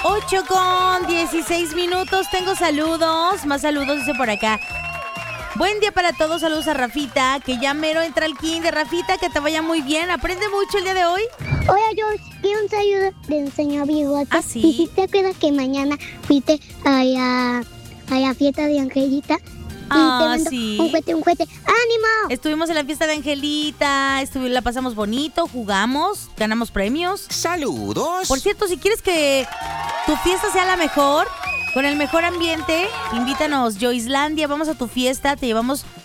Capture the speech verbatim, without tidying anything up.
ocho con dieciséis minutos. Tengo saludos, más saludos dice por acá. Buen día para todos, saludos a Rafita, que ya mero entra al kinder. Rafita, que te vaya muy bien, aprende mucho el día de hoy. Hola, yo quiero un saludo del señor Bigote. ¿Ah, sí? ¿Y si te acuerdas que mañana fuiste a la, a la fiesta de Angelita? Y Ah, te mando sí. un juguete, un juguete. ¡Ánimo! Estuvimos en la fiesta de Angelita, estuvi- la pasamos bonito, jugamos, ganamos premios. ¡Saludos! Por cierto, si quieres que tu fiesta sea la mejor, con el mejor ambiente, invítanos Joycelandia, vamos a tu fiesta, te llevamos